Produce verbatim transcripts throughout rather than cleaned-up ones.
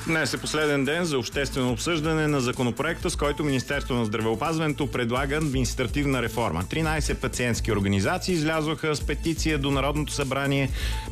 Днес е последен ден за обществено обсъждане на законопроекта, с който Министерството на здравеопазването предлага административна реформа. тринайсет пациентски организации излязоха с петиция до Народното събрание,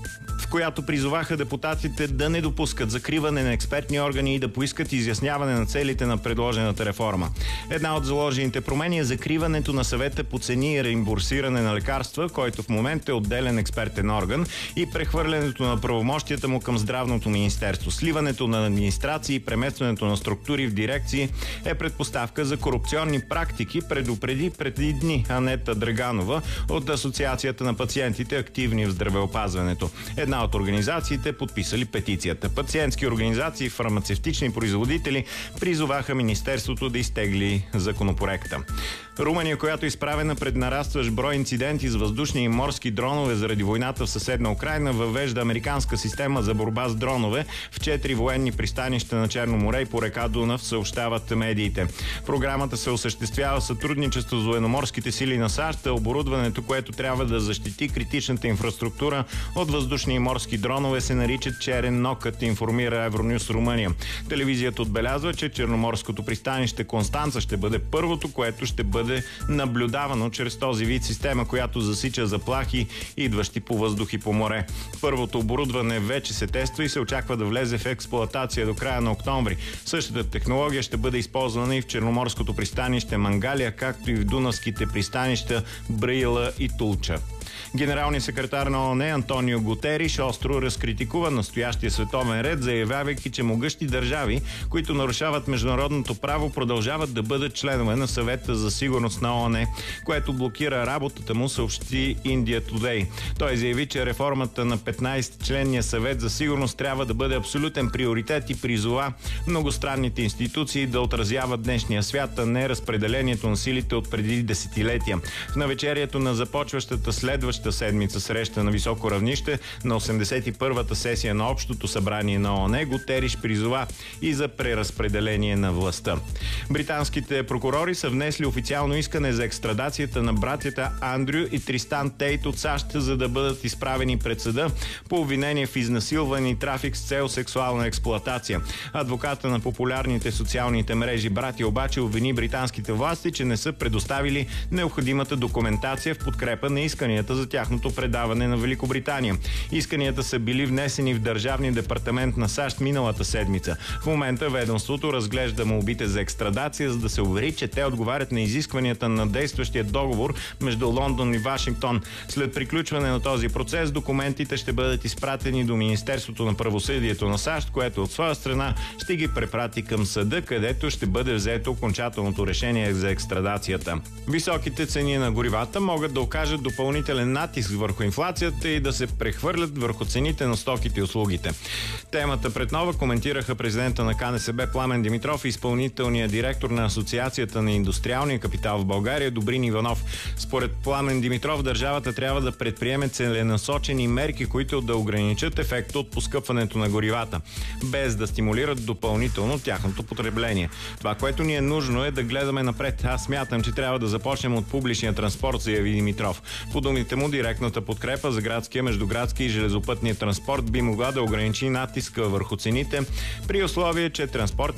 в която призоваха депутатите да не допускат закриване на експертни органи и да поискат изясняване на целите на предложената реформа. Една от заложените промени е закриването на съвета по цени и реимбурсиране на лекарства, който в момента е отделен експертен орган, и прехвърлянето на правомощията му към Здравното министерство. Сливането на администрации и преместването на структури в дирекции е предпоставка за корупционни практики, предупреди преди дни Анета Драганова от Асоциацията на пациентите, активни в здравеопазването. Една от организациите подписали петицията. Пациентски организации и фармацевтични производители призоваха Министерството да изтегли законопроекта. Румъния, която е изправена пред нарастващ брой инциденти с въздушни и морски дронове заради войната в съседна Украйна, въвежда американска система за борба с дронове в четири военни пристанища на Черно море и по река Дунав, съобщават медиите. Програмата се осъществява в сътрудничество с военноморските сили на САЩ, а оборудването, което трябва да защити критичната инфраструктура от въздушни и морски дронове, се нарича черен нокът, информира Евронюс Румъния. Телевизията отбелязва, че черноморското пристанище Констанца ще бъде първото, което ще бъде наблюдавано чрез този вид система, която засича заплахи, идващи по въздух и по море. Първото оборудване вече се тества и се очаква да влезе в експлоатация до края на октомври. Същата технология ще бъде използвана и в черноморското пристанище Мангалия, както и в дунавските пристанища Браила и Тулча. Генералният секретар на ООН Антонио Гутериш остро разкритикува настоящия световен ред, заявявайки, че могъщи държави, които нарушават международното право, продължават да бъдат членове на Съвета за сигурност на ООН, което блокира работата му, съобщи India Today. Той заяви, че реформата на петнайсетчленния Съвет за сигурност трябва да бъде абсолютен приоритет и призова многостранните институции да отразяват днешния свят, а не разпределението на силите от преди десетилетия. В навечерието на започващата следваща седмица среща на високо равнище на осемдесет и първата сесия на Общото събрание на ООН, Гутериш призова и за преразпределение на властта. Британските прокурори са внесли официално искане за екстрадацията на братята Андрю и Тристан Тейт от САЩ, за да бъдат изправени пред съда по обвинение в изнасилване и трафик с цел сексуална експлоатация. Адвоката на популярните социалните мрежи братя обаче обвини британските власти, че не са предоставили необходимата документация в подкрепа на исканията за тяхното предаване на Великобритания. Исканията са били внесени в Държавния департамент на САЩ миналата седмица. В момента ведомството разглежда молбите за екстрадация, за да се увери, че те отговарят на изискванията на действащия договор между Лондон и Вашингтон. След приключване на този процес, документите ще бъдат изпратени до Министерството на правосъдието на САЩ, което от своя страна ще ги препрати към съда, където ще бъде взето окончателното решение за екстрадацията. Високите цени на горивата могат да окажат допълнителен натиск върху инфлацията и да се прехвърлят върху цените на стоките и услугите. Темата пред Нова коментираха президента на КНСБ Пламен Димитров и изпълнителният директор на Асоциацията на индустриалния капитал в България Добрин Иванов. Според Пламен Димитров, държавата трябва да предприеме целенасочени мерки, които да ограничат ефекта от поскъпването на горивата, без да стимулират допълнително тяхното потребление. Това, което ни е нужно, е да гледаме напред. Аз смятам, че трябва да започнем от публичния транспорт, заяви Димитров. По думите му, директната подкрепа за градския, междуградски и железопътния транспорт би могла да ограничи натиска върху цените, при условие, че транспорт